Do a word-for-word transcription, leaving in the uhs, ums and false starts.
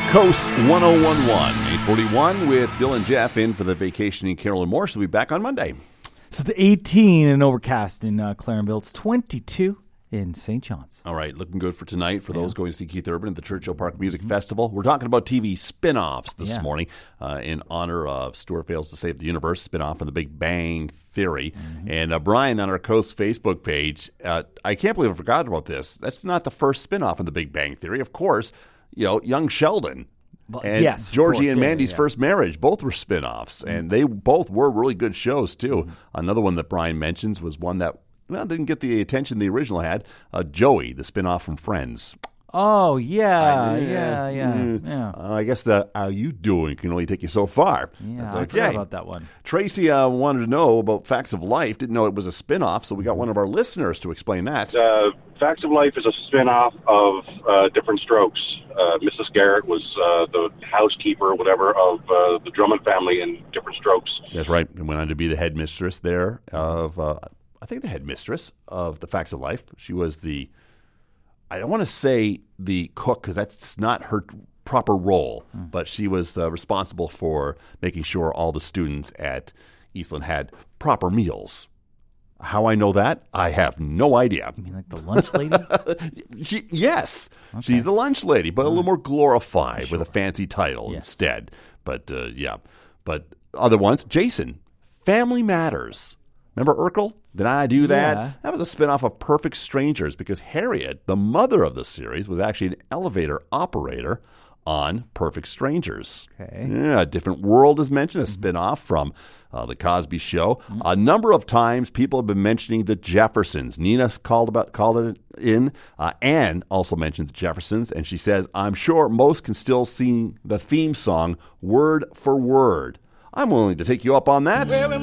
Coast one oh one point one, eight forty-one with Bill and Jeff in for the vacationing Carolyn Moore. She'll be back on Monday. So it's eighteen and overcast in uh, Clarenville. It's twenty-two in Saint John's. All right, looking good for tonight for yeah. those going to see Keith Urban at the Churchill Park Music mm-hmm. Festival. We're talking about T V spin-offs this yeah. morning uh, in honor of Stuart Fails to Save the Universe, spin-off of The Big Bang Theory. Mm-hmm. And uh, Brian on our Coast Facebook page, uh, I can't believe I forgot about this. That's not the first spin-off of The Big Bang Theory. Of course, you know, Young Sheldon. Well, and yes, Georgie course, and yeah, Mandy's yeah. First Marriage, both were spin-offs, mm-hmm. and they both were really good shows, too. Mm-hmm. Another one that Brian mentions was one that well, didn't get the attention the original had, uh, Joey, the spin-off from Friends. Oh, yeah, uh, yeah, yeah. Mm, yeah. Uh, I guess the how you doing can only take you so far. Yeah, That's I okay. forgot about that one. Tracy uh, wanted to know about Facts of Life, didn't know it was a spin-off, so we got one of our listeners to explain that. Uh, Facts of Life is a spin-off of uh, Different Strokes. Uh, Missus Garrett was uh, the housekeeper or whatever of uh, the Drummond family in Different Strokes. That's right, and went on to be the headmistress there of, uh, I think the headmistress of the Facts of Life. She was the... I don't want to say the cook because that's not her proper role, mm. but she was uh, responsible for making sure all the students at Eastland had proper meals. How I know that, I have no idea. You mean like the lunch lady? she, yes, okay. She's the lunch lady, but a little more glorified sure. with a fancy title yes. instead. But uh, yeah, but other ones, Jason, Family Matters. Remember Urkel? Did I do that? Yeah. That was a spinoff of Perfect Strangers because Harriet, the mother of the series, was actually an elevator operator on Perfect Strangers. Okay. Yeah, a Different World is mentioned, a mm-hmm. spinoff from uh, The Cosby Show. Mm-hmm. A number of times people have been mentioning the Jeffersons. Nina called about called it in. Uh, Anne also mentions the Jeffersons, and she says, I'm sure most can still sing the theme song word for word. I'm willing to take you up on that.